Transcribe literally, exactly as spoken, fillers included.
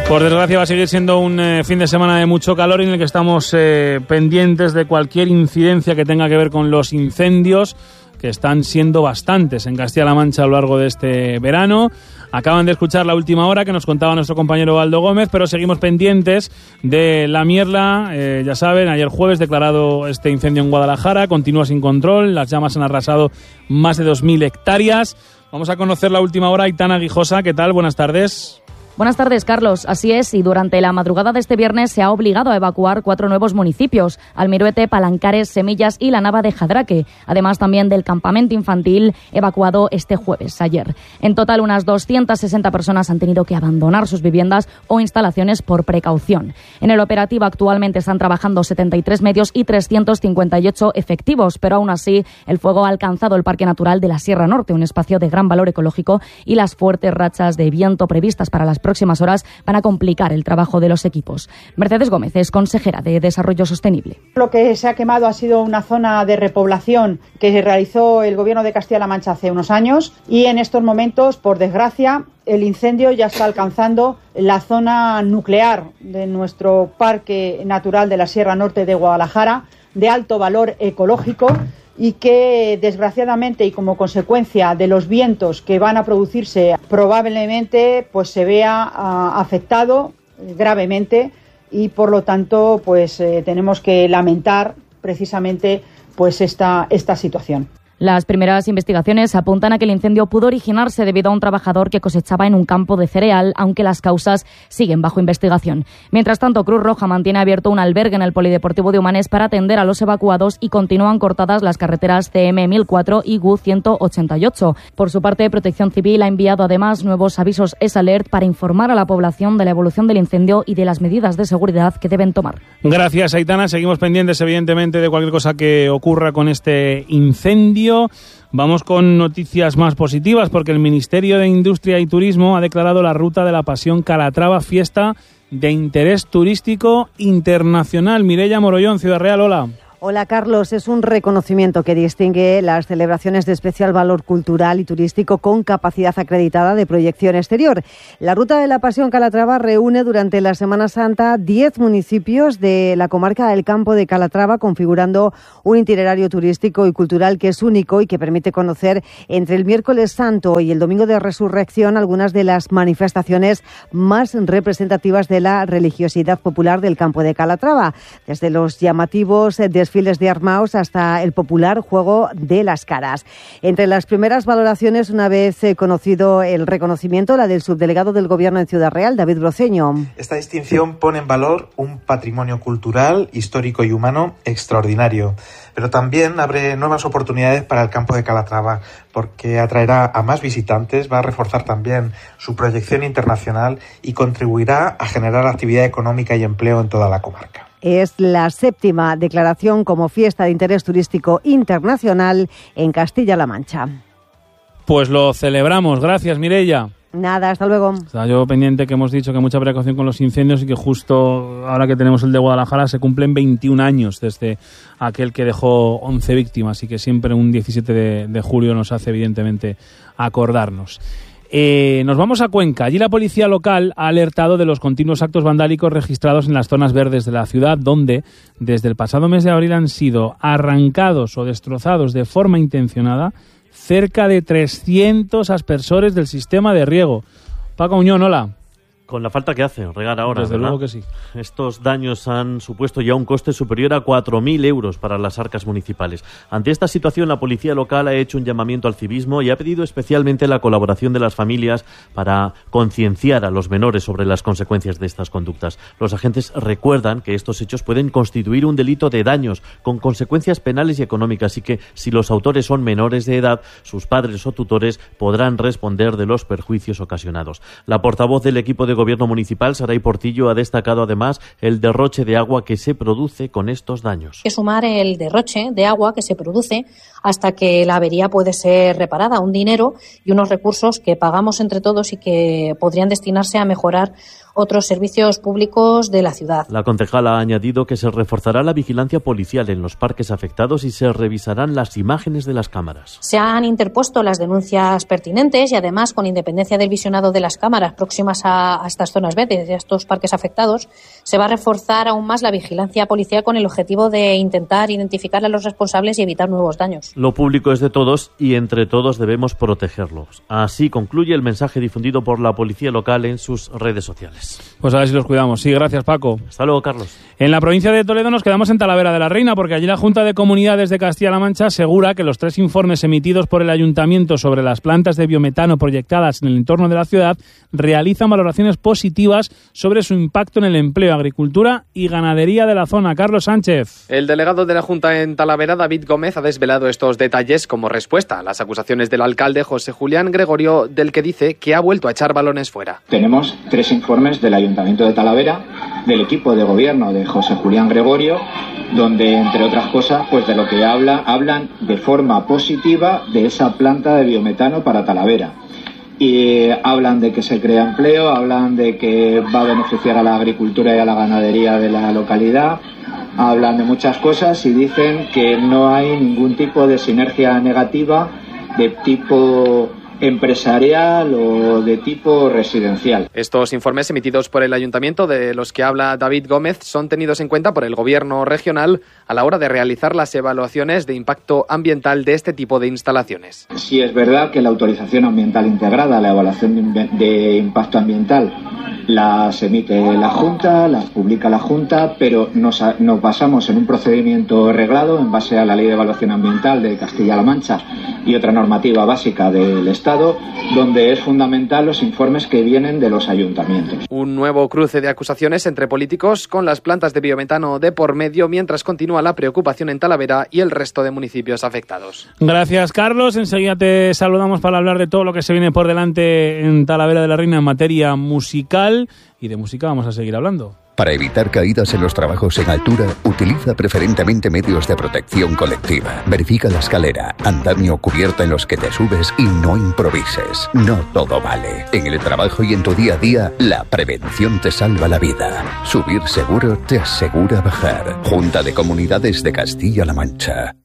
Por desgracia va a seguir siendo un eh, fin de semana de mucho calor en el que estamos eh, pendientes de cualquier incidencia que tenga que ver con los incendios, que están siendo bastantes en Castilla-La Mancha a lo largo de este verano. Acaban de escuchar la última hora que nos contaba nuestro compañero Baldo Gómez, pero seguimos pendientes de la Mierla. Eh, ya saben, ayer jueves declarado este incendio en Guadalajara, continúa sin control, las llamas han arrasado más de dos mil hectáreas. Vamos a conocer la última hora. Aitana Guijosa, ¿qué tal? Buenas tardes. Buenas tardes, Carlos. Así es, y durante la madrugada de este viernes se ha obligado a evacuar cuatro nuevos municipios: Almiruete, Palancares, Semillas y la Nava de Jadraque, además también del campamento infantil evacuado este jueves, ayer. En total, unas doscientas sesenta personas han tenido que abandonar sus viviendas o instalaciones por precaución. En el operativo actualmente están trabajando setenta y tres medios y trescientos cincuenta y ocho efectivos, pero aún así el fuego ha alcanzado el Parque Natural de la Sierra Norte, un espacio de gran valor ecológico, y las fuertes rachas de viento previstas para las próximas horas van a complicar el trabajo de los equipos. Mercedes Gómez es consejera de Desarrollo Sostenible. Lo que se ha quemado ha sido una zona de repoblación que realizó el Gobierno de Castilla-La Mancha hace unos años, y en estos momentos, por desgracia, el incendio ya está alcanzando la zona nuclear de nuestro Parque Natural de la Sierra Norte de Guadalajara, de alto valor ecológico, y que desgraciadamente y como consecuencia de los vientos que van a producirse probablemente pues se vea uh, afectado gravemente, y por lo tanto pues eh, tenemos que lamentar precisamente pues esta esta situación. Las primeras investigaciones apuntan a que el incendio pudo originarse debido a un trabajador que cosechaba en un campo de cereal, aunque las causas siguen bajo investigación. Mientras tanto, Cruz Roja mantiene abierto un albergue en el Polideportivo de Humanes para atender a los evacuados, y continúan cortadas las carreteras C M mil cuatro y G U ciento ochenta y ocho. Por su parte, Protección Civil ha enviado además nuevos avisos S-Alert para informar a la población de la evolución del incendio y de las medidas de seguridad que deben tomar. Gracias, Aitana. Seguimos pendientes, evidentemente, de cualquier cosa que ocurra con este incendio. Vamos con noticias más positivas, porque el Ministerio de Industria y Turismo ha declarado la Ruta de la Pasión Calatrava fiesta de interés turístico internacional. Mireia Morollón, Ciudad Real, hola. Hola, Carlos. Es un reconocimiento que distingue las celebraciones de especial valor cultural y turístico con capacidad acreditada de proyección exterior. La Ruta de la Pasión Calatrava reúne durante la Semana Santa diez municipios de la comarca del Campo de Calatrava, configurando un itinerario turístico y cultural que es único y que permite conocer entre el miércoles santo y el domingo de resurrección algunas de las manifestaciones más representativas de la religiosidad popular del Campo de Calatrava, desde los llamativos desfiles de armaos hasta el popular juego de las caras. Entre las primeras valoraciones, una vez eh, conocido el reconocimiento, la del subdelegado del Gobierno en Ciudad Real, David Broceño. Esta distinción pone en valor un patrimonio cultural, histórico y humano extraordinario, pero también abre nuevas oportunidades para el Campo de Calatrava, porque atraerá a más visitantes, va a reforzar también su proyección internacional y contribuirá a generar actividad económica y empleo en toda la comarca. Es la séptima declaración como fiesta de interés turístico internacional en Castilla-La Mancha. Pues lo celebramos. Gracias, Mireia. Nada, hasta luego. Está yo pendiente, que hemos dicho que mucha precaución con los incendios, y que justo ahora que tenemos el de Guadalajara se cumplen veintiún años desde aquel que dejó once víctimas, y que siempre un diecisiete de julio nos hace evidentemente acordarnos. Eh, nos vamos a Cuenca. Allí la policía local ha alertado de los continuos actos vandálicos registrados en las zonas verdes de la ciudad, donde desde el pasado mes de abril han sido arrancados o destrozados de forma intencionada cerca de trescientos aspersores del sistema de riego. Paco Uñón, hola. Con la falta que hace regar ahora, Desde ¿verdad? luego que sí. Estos daños han supuesto ya un coste superior a cuatro mil euros para las arcas municipales. Ante esta situación, la policía local ha hecho un llamamiento al civismo y ha pedido especialmente la colaboración de las familias para concienciar a los menores sobre las consecuencias de estas conductas. Los agentes recuerdan que estos hechos pueden constituir un delito de daños con consecuencias penales y económicas, y que si los autores son menores de edad, sus padres o tutores podrán responder de los perjuicios ocasionados. La portavoz del equipo de Gobierno Municipal, Saray Portillo, ha destacado además el derroche de agua que se produce con estos daños. Hay que sumar el derroche de agua que se produce hasta que la avería puede ser reparada, un dinero y unos recursos que pagamos entre todos y que podrían destinarse a mejorar otros servicios públicos de la ciudad. La concejala ha añadido que se reforzará la vigilancia policial en los parques afectados y se revisarán las imágenes de las cámaras. Se han interpuesto las denuncias pertinentes y además, con independencia del visionado de las cámaras próximas a, a estas zonas verdes y a estos parques afectados, se va a reforzar aún más la vigilancia policial con el objetivo de intentar identificar a los responsables y evitar nuevos daños. Lo público es de todos y entre todos debemos protegerlos. Así concluye el mensaje difundido por la policía local en sus redes sociales. Pues a ver si los cuidamos. Sí, gracias, Paco. Hasta luego, Carlos. En la provincia de Toledo nos quedamos en Talavera de la Reina, porque allí la Junta de Comunidades de Castilla-La Mancha asegura que los tres informes emitidos por el Ayuntamiento sobre las plantas de biometano proyectadas en el entorno de la ciudad realizan valoraciones positivas sobre su impacto en el empleo, agricultura y ganadería de la zona. Carlos Sánchez. El delegado de la Junta en Talavera, David Gómez, ha desvelado estos detalles como respuesta a las acusaciones del alcalde José Julián Gregorio, del que dice que ha vuelto a echar balones fuera. Tenemos tres informes del Ayuntamiento de Talavera, del equipo de gobierno de José Julián Gregorio, donde, entre otras cosas, pues de lo que habla, hablan de forma positiva de esa planta de biometano para Talavera. Y hablan de que se crea empleo, hablan de que va a beneficiar a la agricultura y a la ganadería de la localidad, hablan de muchas cosas y dicen que no hay ningún tipo de sinergia negativa de tipo empresarial o de tipo residencial. Estos informes emitidos por el Ayuntamiento, de los que habla David Gómez, son tenidos en cuenta por el Gobierno regional a la hora de realizar las evaluaciones de impacto ambiental de este tipo de instalaciones. Sí, es verdad que la autorización ambiental integrada, la evaluación de, de impacto ambiental, las emite la Junta, las publica la Junta, pero nos, nos basamos en un procedimiento reglado en base a la Ley de Evaluación Ambiental de Castilla-La Mancha y otra normativa básica del Estado, donde es fundamental los informes que vienen de los ayuntamientos. Un nuevo cruce de acusaciones entre políticos con las plantas de biometano de por medio, mientras continúa la preocupación en Talavera y el resto de municipios afectados. Gracias, Carlos. Enseguida te saludamos para hablar de todo lo que se viene por delante en Talavera de la Reina en materia musical. Y de música vamos a seguir hablando. Para evitar caídas en los trabajos en altura, utiliza preferentemente medios de protección colectiva. Verifica la escalera, andamio o cubierta en los que te subes y no improvises. No todo vale. En el trabajo y en tu día a día, la prevención te salva la vida. Subir seguro te asegura bajar. Junta de Comunidades de Castilla-La Mancha.